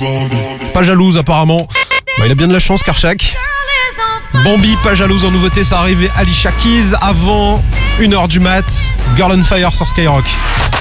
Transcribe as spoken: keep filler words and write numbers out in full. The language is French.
Pas jalouse apparemment. Bah, il a bien de la chance, Karchak. Bambi, pas jalouse en nouveauté, ça arrivait Alicia Keys avant une heure du mat. Girl on Fire sur Skyrock.